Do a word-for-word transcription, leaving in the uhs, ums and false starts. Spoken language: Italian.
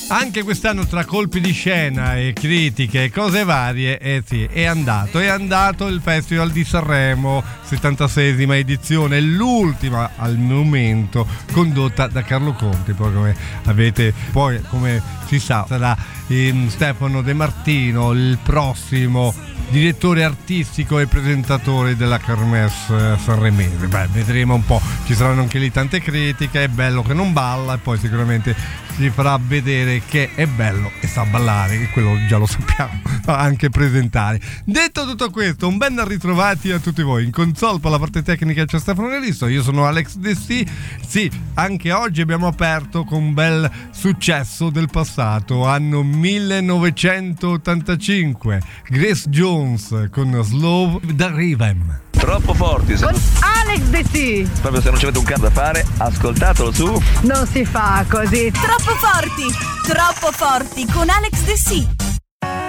Anche quest'anno tra colpi di scena e critiche e cose varie, eh sì, è andato, è andato il Festival di Sanremo, settantaseiesima edizione, l'ultima al momento, condotta da Carlo Conti. Poi come avete, poi come si sa, sarà eh, Stefano De Martino il prossimo direttore artistico e presentatore della Kermesse sanremese. Beh, vedremo un po', ci saranno anche lì tante critiche, è bello che non balla, e poi sicuramente si farà vedere che è bello e sa ballare, e quello già lo sappiamo, anche presentare. Detto tutto questo, un ben ritrovati a tutti voi. In console per la parte tecnica c'è Stefano Nelisto, io sono Alex De C. Sì, anche oggi abbiamo aperto con un bel successo del passato, anno millenovecentottantacinque, Grace Jones con Slow the Rhythm. Troppo forti, se con non... Alex De C. Proprio se non ci avete un cazzo da fare, ascoltatelo su. Non si fa così. Troppo forti, troppo forti con Alex De C.